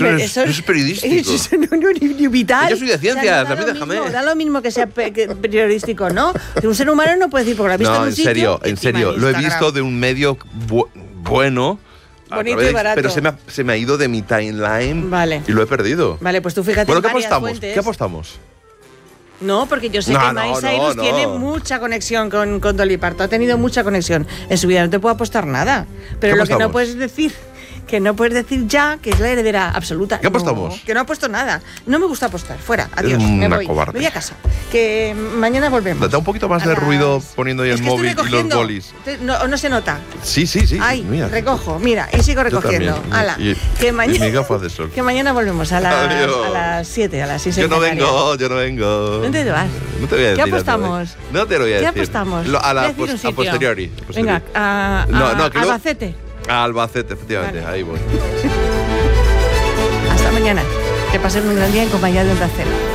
eso es periodístico. Eso no ni vital. Yo soy de ciencias, no también déjame. Da lo mismo que sea periodístico, ¿no? Un ser humano no puede decir, porque lo ha visto en un sitio. En serio. Lo he visto de un medio bueno. Bonito y barato. Pero se me ha ido de mi timeline. Vale. Y lo he perdido. Vale, pues tú fíjate Bueno, en ¿qué varias apostamos? fuentes. ¿Qué apostamos? No, porque yo sé que Miley Cyrus tiene mucha conexión con Dolly Parton. Ha tenido mucha conexión. En su vida no te puedo apostar nada. Pero lo que no puedes decir... Que no puedes decir ya que es la heredera absoluta. ¿Qué apostamos? No, que no apuesto nada. No me gusta apostar. Fuera, adiós. Eres me una voy. cobarde. Me voy a casa. Que mañana volvemos. Da un poquito más de ruido poniendo ahí el móvil y los bolis. No se nota. Sí. Ay, mira. Recojo, mira, y sigo recogiendo. Ala, que mañana, mis gafas de sol. Que mañana volvemos a las 7, a las 6. Yo no vengo. ¿Dónde te vas? No te voy a decir. ¿Qué apostamos? No te lo voy a decir. ¿Qué apostamos? A posteriori. Venga, a Albacete. A Albacete, efectivamente. Vale. Ahí voy. Hasta mañana. Que pasen un gran día en compañía de Onda Cero.